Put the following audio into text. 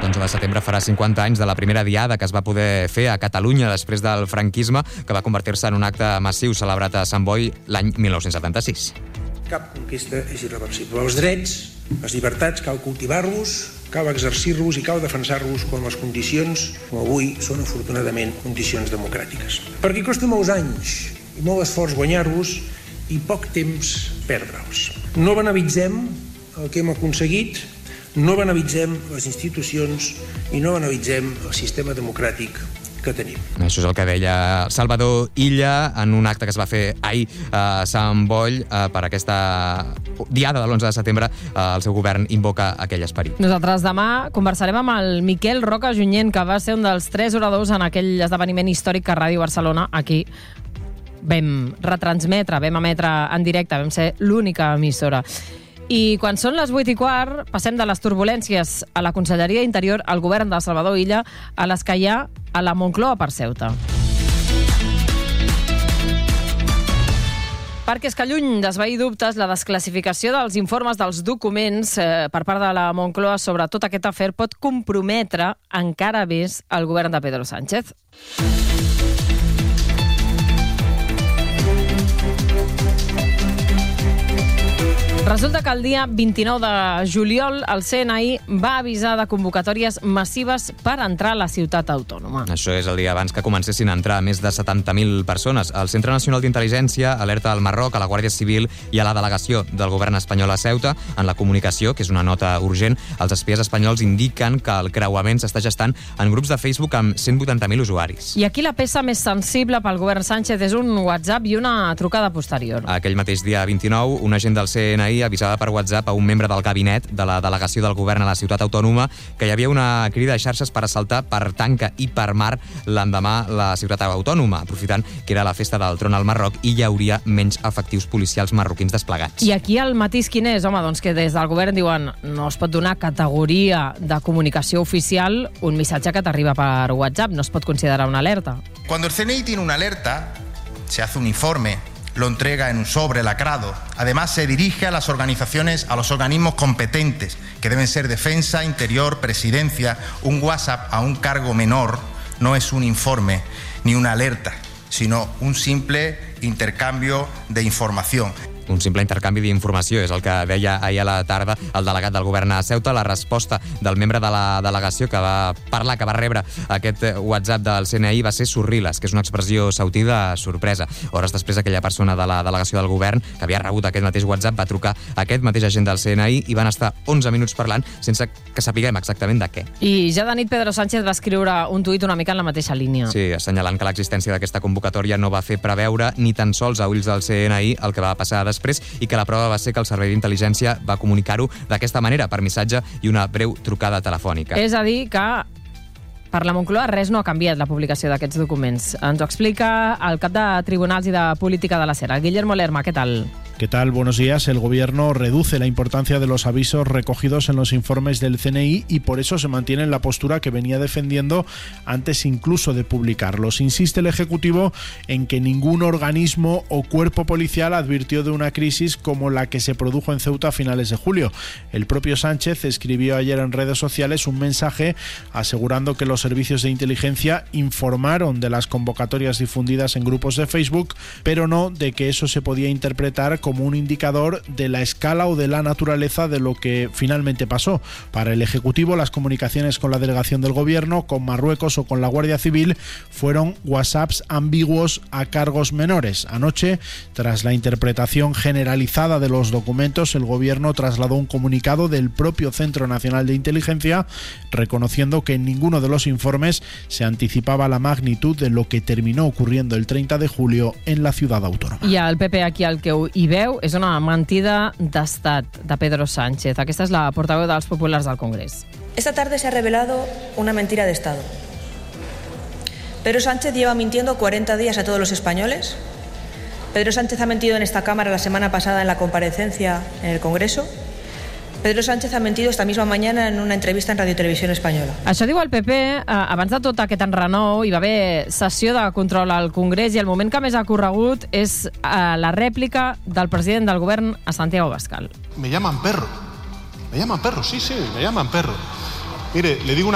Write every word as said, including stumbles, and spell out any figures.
l'onze de setembre farà cinquanta anys de la primera diada que es va poder fer a Catalunya després del franquisme, que va convertir-se en un acte massiu celebrat a Sant Boi l'any mil nou-cents setanta-sis. Cap conquesta és irreversible. Els drets, les llibertats, cal cultivar-los, cal exercir-los i cal defensar-los quan les condicions, com avui, són afortunadament condicions democràtiques. Perquè costa molts anys i molt esforç guanyar-los i poc temps perdre'ls. No banalitzem el que hem aconseguit, no banalitzem les institucions i no banalitzem el sistema democràtic que tenim. Això és el que deia Salvador Illa en un acte que es va fer ahir a Sant Boi per aquesta diada de l'onze de setembre. El seu govern invoca aquell esperit. Nosaltres demà conversarem amb el Miquel Roca Junyent, que va ser un dels tres oradors en aquell esdeveniment històric que Ràdio Barcelona aquí vam retransmetre, vam emetre en directe, vam ser l'única emissora. I quan són les vuit i quart, passem de les turbulències a la Conselleria d'Interior, al govern de Salvador Illa, a les que hi ha a la Moncloa per Ceuta. Perquè és que lluny d'esvair dubtes, la desclassificació dels informes dels documents eh, per part de la Moncloa sobre tot aquest afer pot comprometre encara més el govern de Pedro Sánchez. Resulta que el dia vint-i-nou de juliol el C N I va avisar de convocatòries massives per entrar a la ciutat autònoma. Això és el dia abans que comencessin a entrar més de setanta mil persones. El Centre Nacional d'Intel·ligència alerta al Marroc, a la Guàrdia Civil i a la delegació del govern espanyol a Ceuta. En la comunicació, que és una nota urgent, els espies espanyols indiquen que el creuament s'està gestant en grups de Facebook amb cent vuitanta mil usuaris. I aquí la peça més sensible pel govern Sánchez és un WhatsApp i una trucada posterior. Aquell mateix dia vint-i-nou, un agent del C N I avisava per WhatsApp a un membre del gabinet de la delegació del govern a la ciutat autònoma que hi havia una crida de xarxes per assaltar per tanca i per mar l'endemà la ciutat autònoma, aprofitant que era la festa del tron al Marroc i hi hauria menys efectius policials marroquins desplegats. I aquí el matís quin és? Home, doncs que des del govern diuen no es pot donar categoria de comunicació oficial un missatge que t'arriba per WhatsApp, no es pot considerar una alerta. Cuando el C N I tiene una alerta, se hace un informe, lo entrega en un sobre lacrado. Además, se dirige a las organizaciones, a los organismos competentes, que deben ser Defensa, Interior, Presidencia. Un WhatsApp a un cargo menor no es un informe ni una alerta, sino un simple intercambio de información. Un simple intercanvi d'informació, és el que deia ahir a la tarda el delegat del govern a Ceuta. La resposta del membre de la delegació que va parlar, que va rebre aquest WhatsApp del C N I va ser surriles, que és una expressió sautí de sorpresa. Hores després, aquella persona de la delegació del govern que havia rebut aquest mateix WhatsApp va trucar a aquest mateix agent del C N I i van estar onze minuts parlant sense que sapiguem exactament de què. I ja de nit Pedro Sánchez va escriure un tuit una mica en la mateixa línia. Sí, assenyalant que l'existència d'aquesta convocatòria no va fer preveure ni tan sols a ulls del C N I el que va passar després i que la prova va ser que el servei d'intel·ligència va comunicar-ho d'aquesta manera, per missatge i una breu trucada telefònica. És a dir, que per la Moncloa res no ha canviat la publicació d'aquests documents. Ens ho explica el cap de Tribunals i de Política de la Sera, Guillermo Lerma. Què tal? ¿Qué tal? Buenos días. El Gobierno reduce la importancia de los avisos recogidos en los informes del C N I y por eso se mantiene en la postura que venía defendiendo antes incluso de publicarlos. Insiste el Ejecutivo en que ningún organismo o cuerpo policial advirtió de una crisis como la que se produjo en Ceuta a finales de julio. El propio Sánchez escribió ayer en redes sociales un mensaje asegurando que los servicios de inteligencia informaron de las convocatorias difundidas en grupos de Facebook, pero no de que eso se podía interpretar como un indicador de la escala o de la naturaleza de lo que finalmente pasó. Para el Ejecutivo, las comunicaciones con la delegación del Gobierno, con Marruecos o con la Guardia Civil fueron WhatsApps ambiguos a cargos menores. Anoche, tras la interpretación generalizada de los documentos, el Gobierno trasladó un comunicado del propio Centro Nacional de Inteligencia reconociendo que en ninguno de los informes se anticipaba la magnitud de lo que terminó ocurriendo el treinta de julio en la ciudad autónoma. I el P P aquí el que hi veu és una mentida d'estat de Pedro Sánchez. Aquesta és la portaveu dels populars del Congrés. Esta tarde se ha revelado una mentira de Estado. Pedro Sánchez lleva mintiendo cuarenta días a todos los españoles. Pedro Sánchez ha mentido en esta Cámara la semana pasada en la comparecencia en el Congreso. Pedro Sánchez ha mentido esta misma mañana en una entrevista en Radio Televisión Espanyola. Això diu el P P. Eh, abans de tot aquest enrenou hi va haver sessió de control al Congrés i el moment que més ha corregut és eh, la rèplica del president del govern a Santiago Abascal. Me llaman perro. Me llaman perro, sí, sí, me llaman perro. Mire, le digo una